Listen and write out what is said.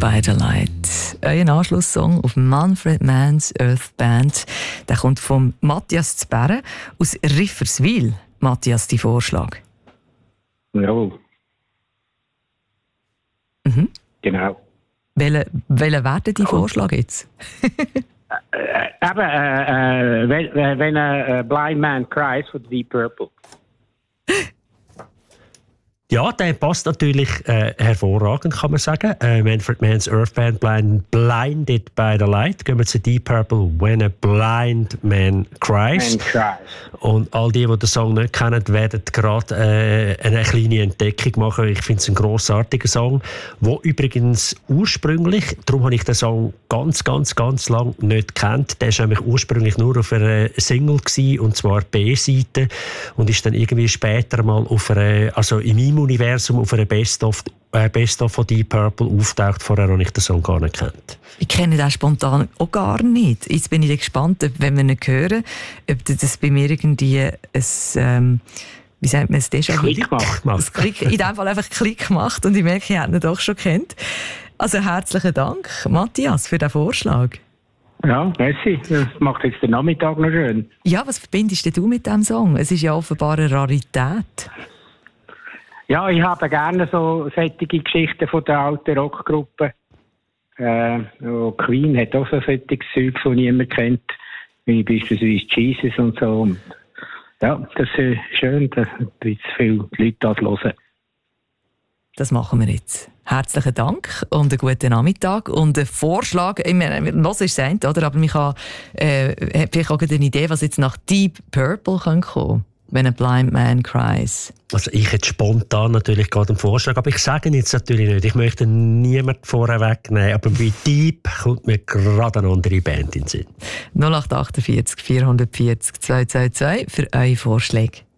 by the Light. Euer Anschlusssong auf Manfred Mann's Earth Band. Der kommt von Matthias Zberre aus Rifferswil. Matthias, dein Vorschlag? Jawohl. Mhm. Genau. Welcher wäre denn dein Vorschlag jetzt? Wenn a Blind Man Cries von Deep Purple. Ja, der passt natürlich hervorragend, kann man sagen. Manfred Mann's Earth Band, Blinded by the Light. Gehen wir zu Deep Purple, When a Blind Man Cries. Und all die den Song nicht kennen, werden gerade eine kleine Entdeckung machen. Ich finde es ein grossartiger Song, der übrigens ursprünglich, darum habe ich den Song ganz lang nicht gekannt. Der war nämlich ursprünglich nur auf einer Single gewesen, und zwar B-Seite, und ist dann irgendwie später mal auf einer, also in meinem Universum auf einer Best-of von Deep Purple auftaucht. Vorher habe ich den Song gar nicht gekannt. Ich kenne den spontan auch gar nicht. Jetzt bin ich gespannt, wenn wir ihn hören, ob das bei mir irgendwie ein wie sagt man es, Klick macht. In dem Fall einfach Klick macht und ich merke, ich hätte ihn doch schon kennt. Also herzlichen Dank, Matthias, für den Vorschlag. Ja, merci. Das macht jetzt den Nachmittag noch schön. Ja, was verbindest du mit diesem Song? Es ist ja offenbar eine Rarität. Ja, ich habe gerne so solche Geschichten von der alten Rockgruppe. Queen hat auch so solches Zeug, das niemand kennt, wie beispielsweise Jesus und so. Und ja, das ist schön, dass jetzt viele Leute das hören. Das machen wir jetzt. Herzlichen Dank und einen guten Nachmittag. Und ein Vorschlag, ich meine, los ist es nicht, oder? Aber ich habe vielleicht auch eine Idee, was jetzt nach Deep Purple kommen könnte. When a Blind Man Cries. Also ich hätte spontan natürlich gerade einen Vorschlag, aber ich sage ihn jetzt natürlich nicht. Ich möchte niemanden vorher wegnehmen, aber bei Deep kommt mir gerade eine andere Band in den Sinn. 0848 440 222 für eure Vorschläge.